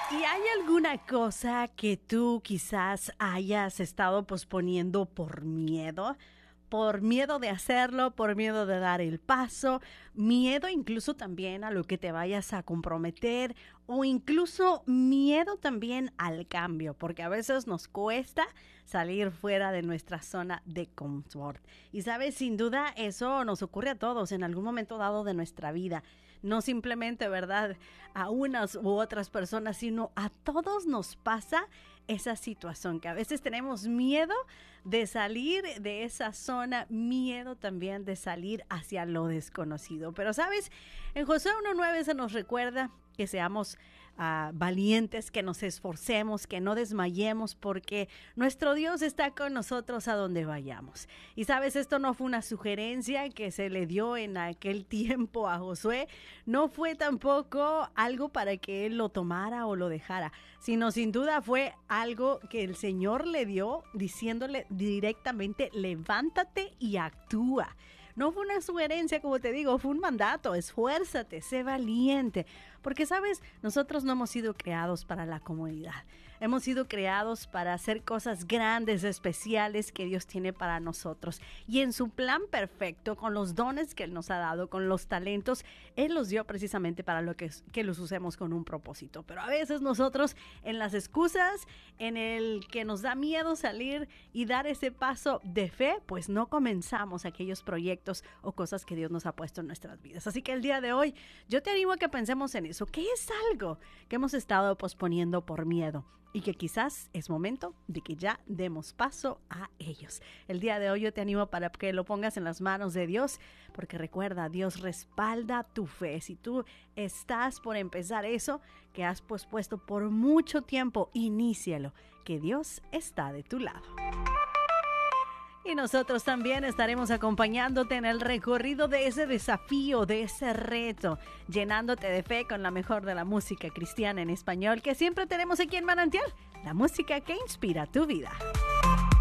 ¿Y hay alguna cosa que tú quizás hayas estado posponiendo por miedo? Por miedo de hacerlo, por miedo de dar el paso, miedo incluso también a lo que te vayas a comprometer o incluso miedo también al cambio, porque a veces nos cuesta salir fuera de nuestra zona de confort. Y sabes, sin duda eso nos ocurre a todos en algún momento dado de nuestra vida. No simplemente, ¿verdad?, a unas u otras personas, sino a todos nos pasa esa situación, que a veces tenemos miedo de salir de esa zona, miedo también de salir hacia lo desconocido. Pero, ¿sabes? En Josué 1:9 se nos recuerda que seamos valientes, que nos esforcemos, que no desmayemos, porque nuestro Dios está con nosotros a donde vayamos. Y sabes, esto no fue una sugerencia que se le dio en aquel tiempo a Josué, no fue tampoco algo para que él lo tomara o lo dejara, sino sin duda fue algo que el Señor le dio diciéndole directamente: levántate y actúa. No fue una sugerencia, como te digo, fue un mandato: esfuérzate, sé valiente. Porque, ¿sabes? Nosotros no hemos sido creados para la comodidad. Hemos sido creados para hacer cosas grandes, especiales que Dios tiene para nosotros. Y en su plan perfecto, con los dones que Él nos ha dado, con los talentos, Él los dio precisamente para lo que los usemos con un propósito. Pero a veces nosotros, en las excusas, en el que nos da miedo salir y dar ese paso de fe, pues no comenzamos aquellos proyectos o cosas que Dios nos ha puesto en nuestras vidas. Así que el día de hoy, yo te animo a que pensemos en eso. ¿Qué es algo que hemos estado posponiendo por miedo y que quizás es momento de que ya demos paso a ellos? El día de hoy yo te animo para que lo pongas en las manos de Dios, porque recuerda, Dios respalda tu fe. Si tú estás por empezar eso que has pospuesto por mucho tiempo, inícialo, que Dios está de tu lado. Y nosotros también estaremos acompañándote en el recorrido de ese desafío, de ese reto, llenándote de fe con la mejor de la música cristiana en español que siempre tenemos aquí en Manantial, la música que inspira tu vida.